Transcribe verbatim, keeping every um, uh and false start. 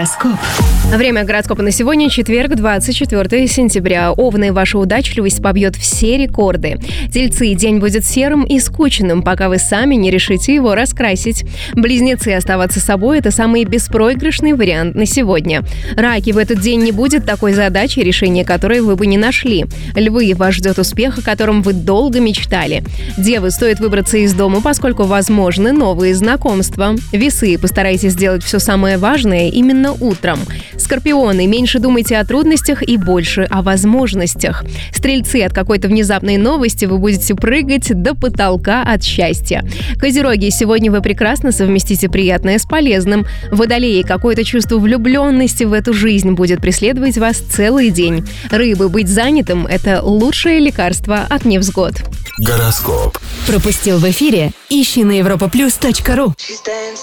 Гороскоп. Время гороскопа на сегодня, четверг, двадцать четвёртое сентября. Овны, ваша удачливость побьет все рекорды. Тельцы, день будет серым и скучным, пока вы сами не решите его раскрасить. Близнецы, оставаться собой – это самый беспроигрышный вариант на сегодня. Раки, в этот день не будет такой задачи, решение которой вы бы не нашли. Львы, вас ждет успех, о котором вы долго мечтали. Девы, стоит выбраться из дома, поскольку возможны новые знакомства. Весы, постарайтесь сделать все самое важное именно утром. Скорпионы, меньше думайте о трудностях и больше о возможностях. Стрельцы, от какой-то внезапной новости вы будете прыгать до потолка от счастья. Козероги, сегодня вы прекрасно совместите приятное с полезным. Водолеи, какое-то чувство влюбленности в эту жизнь будет преследовать вас целый день. Рыбы, быть занятым – это лучшее лекарство от невзгод. Гороскоп. Пропустил в эфире? Ищи на европа плюс точка ру.